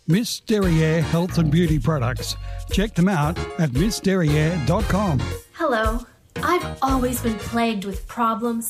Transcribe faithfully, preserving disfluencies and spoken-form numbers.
Miss Derriere Health and Beauty Products. Check them out at miss derriere dot com. Hello. I've always been plagued with problems,